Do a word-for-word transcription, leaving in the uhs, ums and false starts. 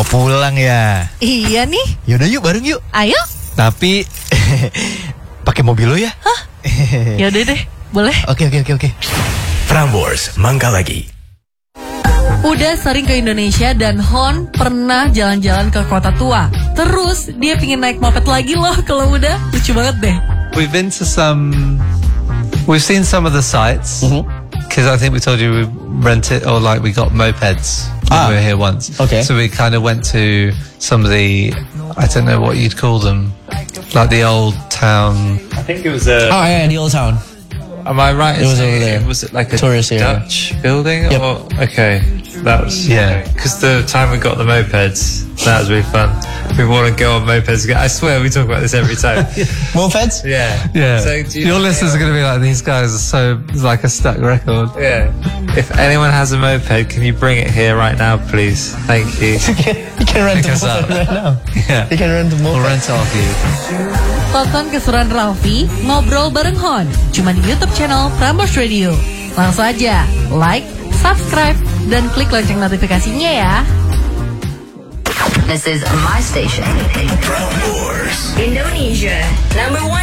pulang ya? Iya nih. Yaudah yuk, bareng yuk. Ayo. Tapi pakai mobil lo ya? Hah? Yaudah deh, boleh. Oke oke oke oke. Prambors Mangga Lagi. Udah sering ke Indonesia dan Hon pernah jalan-jalan ke kota tua. Terus dia pingin naik moped lagi loh kalau udah. Lucu banget deh. We've been to some, we've seen some of the sites. Because I think we told you we rented, or like we got mopeds when Ah, we were here once. okay. So we kind of went to some of the, I don't know what you'd call them, like the old town. I think it was a. Oh yeah, the old town. Am I right? It was in saying over there. it- Was it like a Tourist area. Dutch building? Yep. Or, okay. That was Yeah. Because the time we got the mopeds, that was really fun. We want to go on mopeds again. I swear we talk about this every time. Mopeds? Yeah. Yeah. So do you Your know- listeners are going to be like, these guys are so, it's like a stuck record. Yeah. If anyone has a moped, can you bring it here right now, please? Thank you. You can rent Pick a us up. moped right now. Yeah. You can rent a We'll moped. rent it off you. Tonton keseruan Raffi ngobrol bareng Hon cuma di YouTube channel Prambors Radio. Langsung aja like, subscribe, dan klik lonceng notifikasinya ya. This is my station. Prambors. Indonesia, number one.